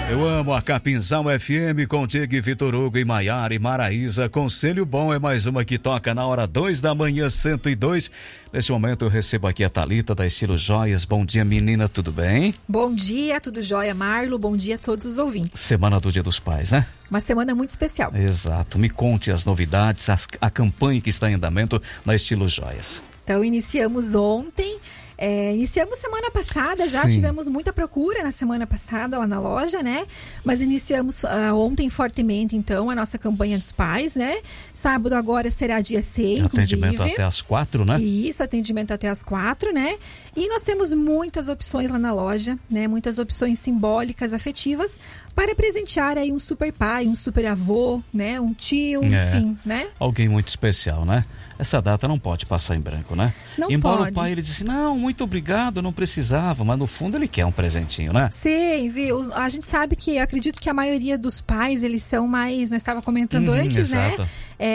Eu amo a Capinzal FM, contigo e Vitor Hugo e Maiara e Maraísa. Conselho Bom é mais uma que toca na hora 2 da manhã, 102. Neste momento eu recebo aqui a Thalita da Estilo Joias. Bom dia, menina, tudo bem? Bom dia, tudo jóia, Marlo. Bom dia a todos os ouvintes. Semana do Dia dos Pais, né? Uma semana muito especial. Exato. Me conte as novidades, a campanha que está em andamento na Estilo Joias. Então, iniciamos ontem. Iniciamos semana passada, já tivemos muita procura na semana passada lá na loja, né? Mas iniciamos ontem fortemente, então, a nossa campanha dos pais, né? Sábado agora será dia 6, inclusive. Atendimento até às 4, né? Isso, atendimento até às 4, né? E nós temos muitas opções lá na loja, né? Muitas opções simbólicas, afetivas, para presentear aí um super pai, um super avô, né? Um tio, enfim, né? Alguém muito especial, né? Essa data não pode passar em branco, né? Não Embora pode. O pai ele disse, não, muito obrigado, não precisava, mas no fundo ele quer um presentinho, né? Sim, viu? A gente sabe que, acredito que a maioria dos pais, eles são mais, nós estava comentando antes, exato. né?